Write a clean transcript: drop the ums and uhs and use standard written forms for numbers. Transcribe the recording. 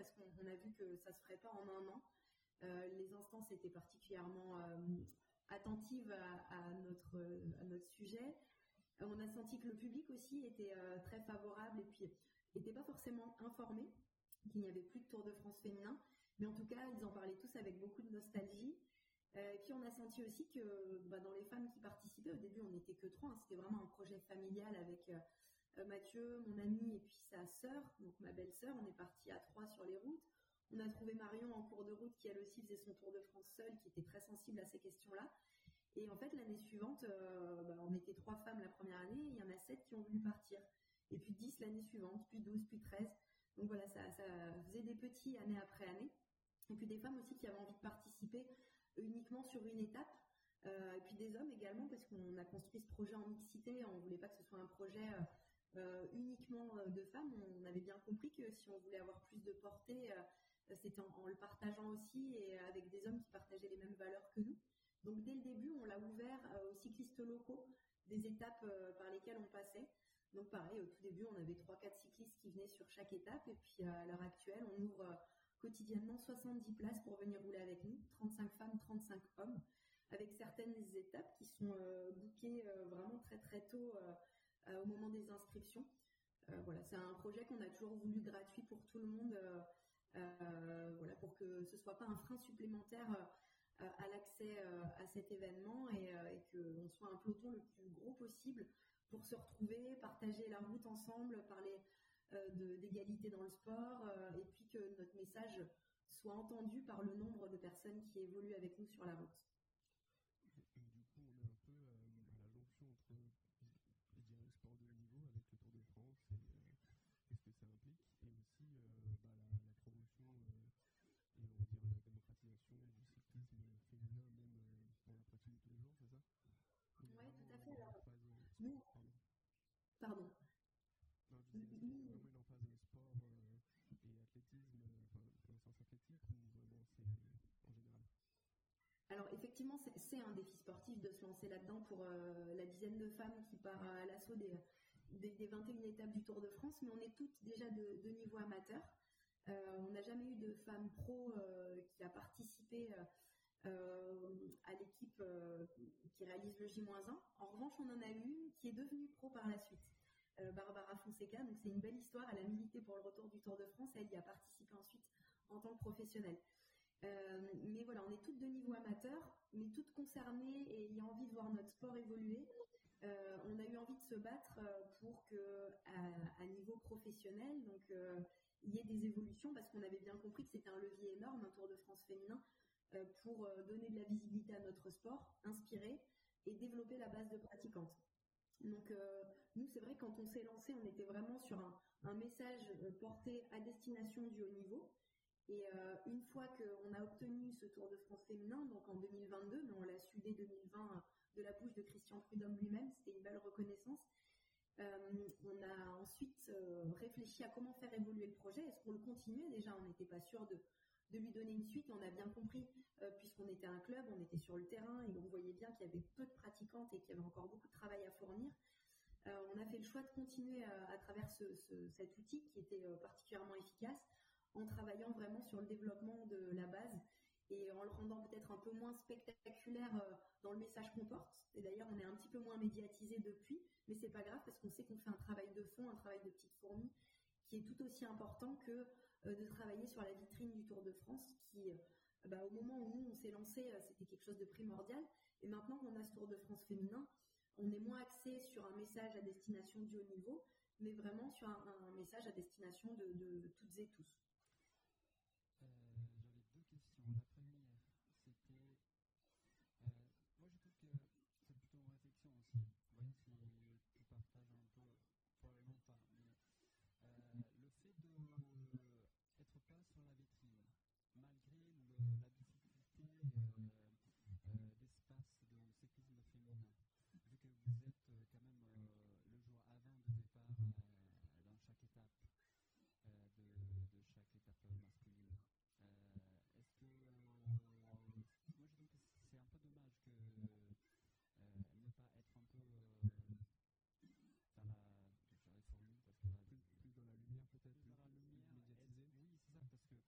parce qu'on a vu que ça ne se ferait pas en un an. Les instances étaient particulièrement attentives à notre sujet. On a senti que le public aussi était très favorable et puis n'était pas forcément informé qu'il n'y avait plus de Tour de France féminin. Mais en tout cas, ils en parlaient tous avec beaucoup de nostalgie. Et puis, on a senti aussi que dans les femmes qui participaient, au début, on n'était que 3. Hein, c'était vraiment un projet familial avec Mathieu, mon ami, et puis sa sœur, donc ma belle-sœur. On est parti à 3 sur les routes. On a trouvé Marion en cours de route qui, elle aussi, faisait son Tour de France seule, qui était très sensible à ces questions-là. Et en fait, l'année suivante, on était 3 femmes la première année, et il y en a 7 qui ont voulu partir. Et puis 10 l'année suivante, puis 12, puis 13. Donc voilà, ça faisait des petits année après année. Et puis des femmes aussi qui avaient envie de participer uniquement sur une étape. Et puis des hommes également, parce qu'on a construit ce projet en mixité. On ne voulait pas que ce soit un projet uniquement de femmes. On avait bien compris que si on voulait avoir plus de portée, c'était en le partageant aussi et avec des hommes qui partageaient les mêmes valeurs que nous. Donc dès le début, on l'a ouvert aux cyclistes locaux, des étapes par lesquelles on passait. Donc pareil, au tout début, on avait 3-4 cyclistes qui venaient sur chaque étape. Et puis à l'heure actuelle, on ouvre quotidiennement 70 places pour venir rouler avec nous, 35 femmes, 35 hommes, avec certaines étapes qui sont bookées vraiment très très tôt au moment des inscriptions. Voilà, c'est un projet qu'on a toujours voulu gratuit pour tout le monde, voilà, pour que ce ne soit pas un frein supplémentaire à l'accès à cet événement et qu'on soit un peloton le plus gros possible pour se retrouver, partager la route ensemble, parler d'égalité dans le sport et puis que notre message soit entendu par le nombre de personnes qui évoluent avec nous sur la route. Du coup, on est un peu à la jonction entre je dirais, le sport de haut niveau avec le Tour de France et ce que ça implique, et aussi la promotion et on va dire la démocratisation du cyclisme féminin, même dans la pratique de tous les jours, c'est ça? Oui, tout à fait. Alors, nous, pardon. Non, je disais, est-ce qu'il y a vraiment une emphase sport et athlétisme, dans le sens athlétique, ou vraiment c'est en général? Alors effectivement, c'est un défi sportif de se lancer là-dedans pour la dizaine de femmes qui part à l'assaut des 21 étapes du Tour de France, mais on est toutes déjà de niveau amateur. On n'a jamais eu de femme pro qui a participé à l'équipe qui réalise le J-1. En revanche, on en a eu une qui est devenue pro par la suite. Barbara Fonseca, donc c'est une belle histoire, elle a milité pour le retour du Tour de France, elle y a participé ensuite en tant que professionnelle. Mais voilà, on est toutes de niveau amateur, mais toutes concernées et ayant envie de voir notre sport évoluer. On a eu envie de se battre pour qu'à niveau professionnel, donc il y ait des évolutions, parce qu'on avait bien compris que c'était un levier énorme, un Tour de France féminin, pour donner de la visibilité à notre sport, inspirer et développer la base de pratiquantes. Donc nous, c'est vrai, quand on s'est lancé, on était vraiment sur un message porté à destination du haut niveau. Et une fois qu'on a obtenu ce Tour de France féminin, donc en 2022, mais on l'a su dès 2020 de la bouche de Christian Prudhomme lui-même, c'était une belle reconnaissance. On a ensuite réfléchi à comment faire évoluer le projet. Est-ce qu'on le continuait? Déjà, on n'était pas sûr de lui donner une suite. On a bien compris, puisqu'on était un club, on était sur le terrain et on voyait bien qu'il y avait peu de pratiquantes et qu'il y avait encore beaucoup de travail à fournir. On a fait le choix de continuer à travers cet outil qui était particulièrement efficace, en travaillant vraiment sur le développement de la base et en le rendant peut-être un peu moins spectaculaire dans le message qu'on porte. Et d'ailleurs, on est un petit peu moins médiatisé depuis, mais c'est pas grave parce qu'on sait qu'on fait un travail de fond, un travail de petite fourmi qui est tout aussi important que de travailler sur la vitrine du Tour de France qui, au moment où nous on s'est lancé, c'était quelque chose de primordial. Et maintenant qu'on a ce Tour de France féminin, on est moins axé sur un message à destination du haut niveau, mais vraiment sur un message à destination de toutes et tous. J'avais 2 questions. La première, c'était... moi, je trouve que c'est plutôt une réflexion aussi. Vous voyez, si tu partages un peu, probablement pas, mais le fait d'être pas sur la vitrine, malgré la difficulté d'espace de cyclisme féminin, vu que vous êtes quand même le jour avant de départ dans chaque étape, de chaque étape masculine. Est-ce que moi je trouve que c'est un peu dommage que ne pas être un peu dans la formule parce que plus dans la lumière peut-être, plus dans la lumière, médiatisé. oui, c'est ça, parce que